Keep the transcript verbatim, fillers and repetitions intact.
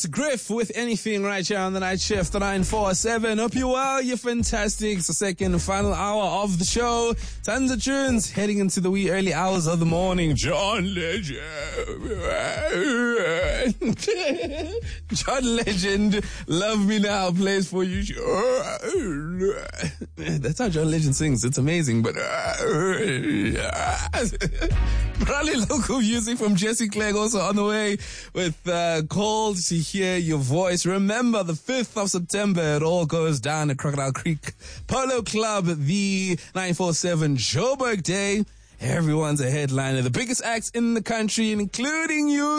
It's Griff with Anything right here on the night shift, nine four seven. Hope you're well, you're fantastic. It's the second and final hour of the show. Tons of tunes heading into the wee early hours of the morning. John Legend. John Legend, Love Me Now plays for you. That's how John Legend sings. It's amazing, but probably local music from Jesse Clegg also on the way with uh, Called to Hear Your Voice. Remember, the fifth of September, it all goes down at Crocodile Creek Polo Club, the nine four seven Joburg Day. Everyone's a headliner, the biggest acts in the country, including you.